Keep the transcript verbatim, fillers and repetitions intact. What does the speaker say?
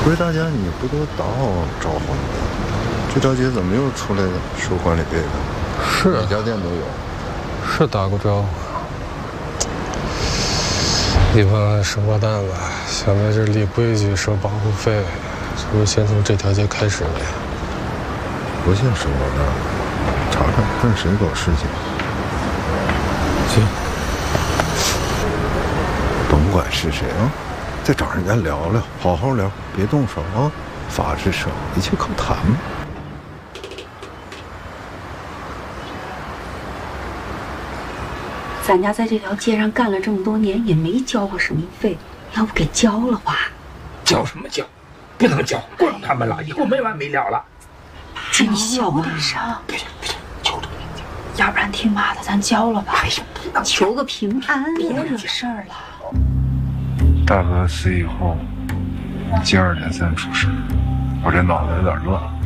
回大家你不都打好招呼了？这条街怎么又出来了收管理费的？ 是， 每家店都有。 是打过招呼。一帮生瓜蛋子想在这立规矩收保护费，是不是先从这条街开始的呀？ 不像生瓜蛋，查查看谁搞事情。 行， 甭管是谁啊，再找人家聊聊，好好聊，别动手啊！法治社会一切靠谈。 咱家在这条街上干了这么多年，也没交过什么费，要不给交了吧？ 交什么交？不能交，管他们了，以后没完没了了。 你小点声， 别别求着别交， 要不然听妈的，咱交了吧。 哎呀，不能求个平安，别惹事儿了。 大哥死以后，接二连三出事，我这脑子有点乱。